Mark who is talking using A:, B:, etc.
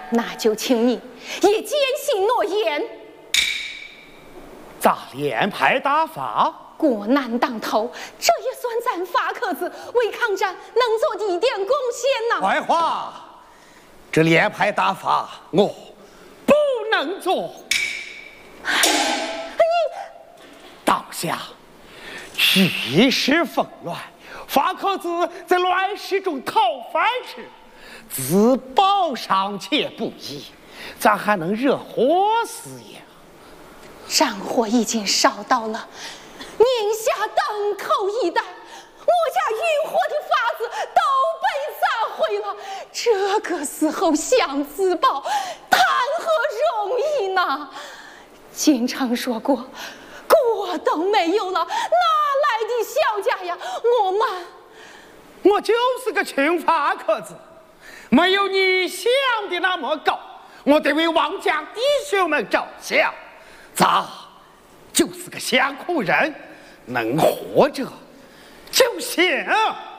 A: 那就请你也坚信诺言。
B: 咋连排打发？
A: 国难当头，这也算咱法克子为抗战能做的一点贡献呐。
B: 坏话，这连排打发我不能做。当下局势纷乱，法克子在乱世中讨饭吃，自保尚且不易，咋还能惹祸死呀？
A: 战火已经烧到了年下当头一代，我家运火的法子都被砸毁了，这个时候想自保，谈何容易呢？经常说过，国都没有了，哪来的小家呀？
B: 我就是个穷法克子，没有你想的那么高，我得为王家弟兄们着想。咋就是个乡苦人，能活着就行。